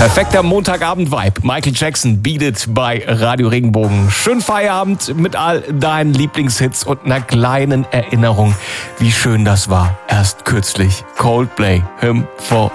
Perfekter Montagabend-Vibe. Michael Jackson Beat It bei Radio Regenbogen. Schönen Feierabend mit all deinen Lieblingshits und einer kleinen Erinnerung, wie schön das war. Erst kürzlich Coldplay, Hymn for